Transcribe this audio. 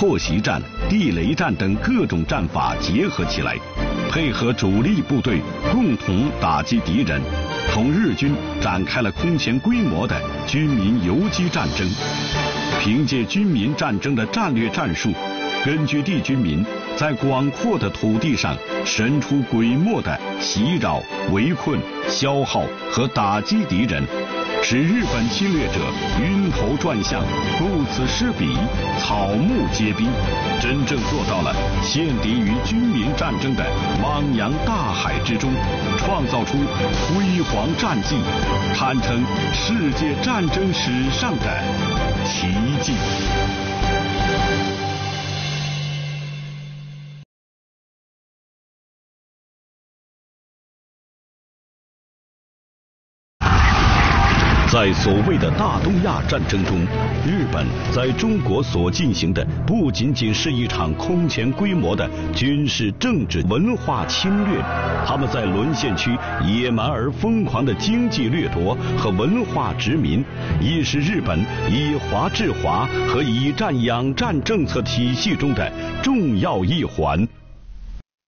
偷袭战、地雷战等各种战法结合起来，配合主力部队共同打击敌人，同日军展开了空前规模的军民游击战争。凭借军民战争的战略战术，根据地军民在广阔的土地上神出鬼没的袭扰、围困、消耗和打击敌人，使日本侵略者晕头转向、顾此失彼、草木皆兵，真正做到了陷敌于军民战争的汪洋大海之中，创造出辉煌战绩，堪称世界战争史上的奇迹。在所谓的大东亚战争中，日本在中国所进行的不仅仅是一场空前规模的军事、政治、文化侵略，他们在沦陷区野蛮而疯狂的经济掠夺和文化殖民，亦是日本以华治华和以战养战政策体系中的重要一环。